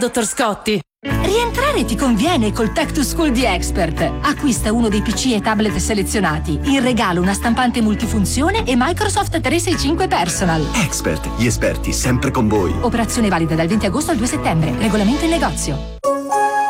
dottor Scotti. Rientrare ti conviene col Tech to School di Expert. Acquista uno dei PC e tablet selezionati. In regalo una stampante multifunzione e Microsoft 365 Personal. Expert, gli esperti sempre con voi. Operazione valida dal 20 agosto al 2 settembre. Regolamento in negozio.